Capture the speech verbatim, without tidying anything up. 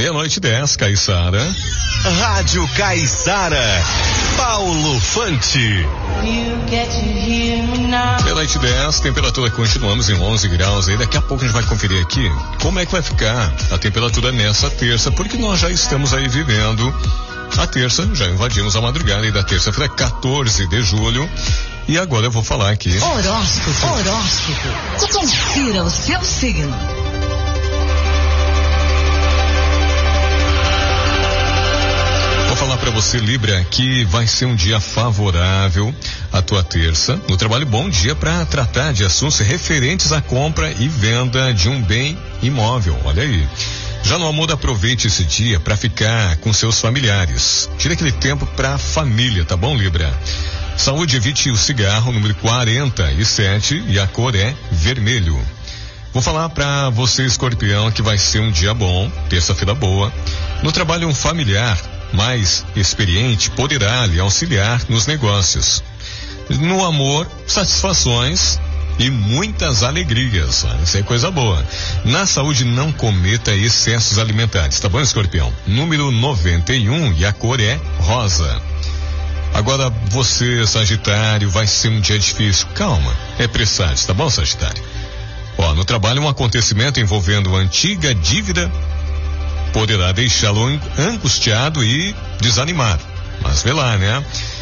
Meia-noite dez, Caiçara. Rádio Caiçara, Paulo Fante. Meia-noite dez, temperatura continuamos em onze graus aí. Daqui a pouco a gente vai conferir aqui como é que vai ficar a temperatura nessa terça, porque nós já estamos aí vivendo a terça, já invadimos a madrugada aí da terça-feira, quatorze de julho. E agora eu vou falar aqui. Horóscopo, horóscopo. Confira o seu signo. Vou falar para você, Libra, que vai ser um dia favorável a tua terça. No trabalho, bom dia para tratar de assuntos referentes à compra e venda de um bem imóvel. Olha aí. Já no amor, aproveite esse dia para ficar com seus familiares. Tire aquele tempo para a família, tá bom, Libra? Saúde, evite o cigarro, número quarenta e sete, e a cor é vermelho. Vou falar para você, Escorpião, que vai ser um dia bom, terça-feira boa. No trabalho, um familiar mais experiente poderá lhe auxiliar nos negócios. No amor, satisfações e muitas alegrias. Isso é coisa boa. Na saúde, não cometa excessos alimentares, tá bom, Escorpião? Número noventa e um, e a cor é rosa. Agora você, Sagitário, vai ser um dia difícil. Calma, é presságio, tá bom, Sagitário? Ó, no trabalho, um acontecimento envolvendo uma antiga dívida poderá deixá-lo angustiado e desanimado. Mas vê lá, né?